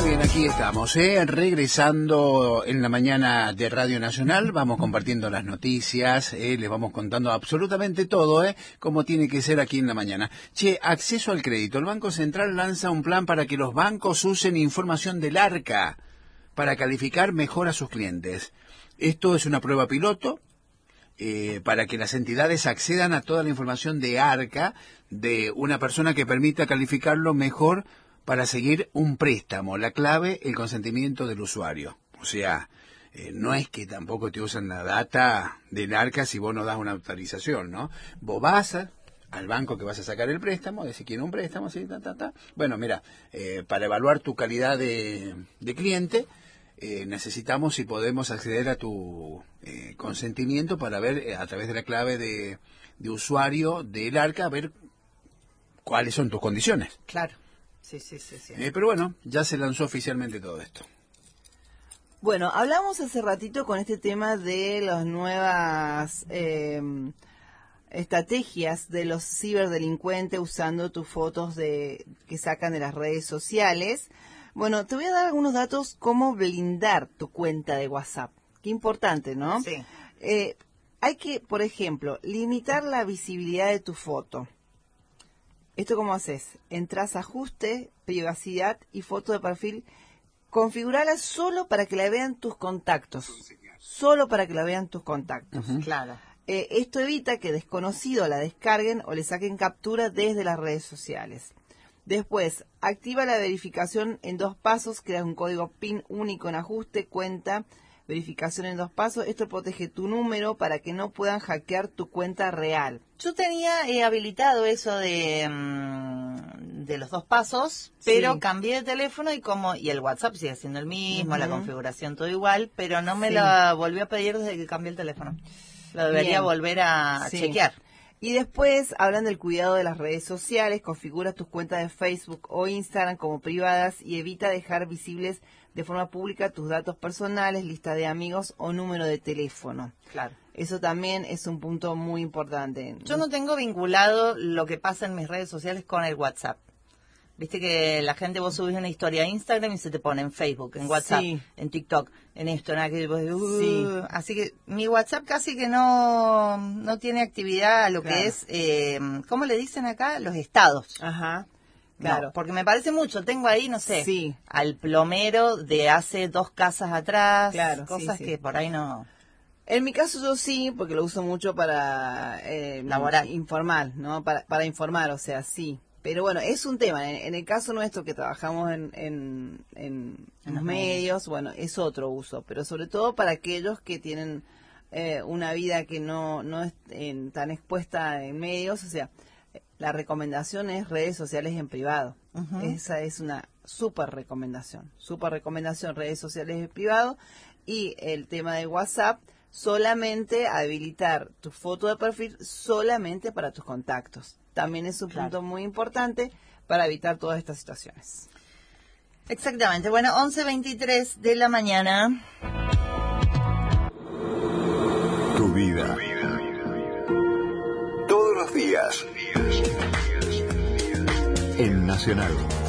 bien, aquí estamos, regresando en la mañana de Radio Nacional. Vamos compartiendo las noticias, les vamos contando absolutamente todo, como tiene que ser aquí en la mañana. Che, acceso al crédito. El Banco Central lanza un plan para que los bancos usen información del ARCA para calificar mejor a sus clientes. Esto es una prueba piloto para que las entidades accedan a toda la información de ARCA de una persona que permita calificarlo mejor para seguir un préstamo. La clave, el consentimiento del usuario. O sea, no es que tampoco te usan la data del ARCA si vos no das una autorización, ¿no? Vos vas al banco que vas a sacar el préstamo, decís, quiero un préstamo, así, Bueno, mira, para evaluar tu calidad de cliente, necesitamos, si podemos, acceder a tu consentimiento para ver, a través de la clave de usuario del ARCA, ver cuáles son tus condiciones. Claro. Sí. Pero bueno, ya se lanzó oficialmente todo esto. Bueno, hablamos hace ratito con este tema de las nuevas estrategias de los ciberdelincuentes usando tus fotos que sacan de las redes sociales. Bueno, te voy a dar algunos datos cómo blindar tu cuenta de WhatsApp. Qué importante, ¿no? Sí. Hay que, por ejemplo, limitar la visibilidad de tu foto. ¿Esto cómo haces? Entras a ajuste, privacidad y foto de perfil. Configurala solo para que la vean tus contactos. Solo para que la vean tus contactos. Claro. Esto evita que desconocidos la descarguen o le saquen captura desde las redes sociales. Después, activa la verificación en 2 pasos. Crea un código PIN único en ajuste, cuenta, verificación en 2 pasos. Esto protege tu número para que no puedan hackear tu cuenta real. Yo tenía habilitado eso de los 2 pasos, pero Sí. cambié de teléfono y el WhatsApp sigue siendo el mismo, la configuración todo igual, pero no me Sí. la volví a pedir desde que cambié el teléfono. Lo debería Bien. volver a Sí. chequear. Y después hablan del cuidado de las redes sociales. Configura tus cuentas de Facebook o Instagram como privadas y evita dejar visibles de forma pública tus datos personales, lista de amigos o número de teléfono. Claro. Eso también es un punto muy importante. Yo no tengo vinculado lo que pasa en mis redes sociales con el WhatsApp. Viste que la gente, vos subís una historia a Instagram y se te pone en Facebook, en WhatsApp, Sí. en TikTok, en esto, en aquello. Sí. Así que mi WhatsApp casi que no tiene actividad a lo Claro. que es, ¿cómo le dicen acá? Los estados. Ajá, Claro. Porque me parece mucho. Tengo ahí, no sé, Sí. al plomero de hace 2 casas atrás. Claro, cosas sí. que por ahí no. En mi caso yo sí, porque lo uso mucho para Laboral. informal, ¿no? Para informar, o sea, sí. Pero bueno, es un tema. En el caso nuestro que trabajamos en los medios, bueno, es otro uso. Pero sobre todo para aquellos que tienen una vida que no es tan expuesta en medios, o sea, la recomendación es redes sociales en privado. Esa es una súper recomendación, redes sociales en privado. Y el tema de WhatsApp, solamente habilitar tu foto de perfil solamente para tus contactos. También es un punto muy importante para evitar todas estas situaciones. Exactamente. Bueno, 11:23 de la mañana. Tu vida. Todos los días. En Nacional.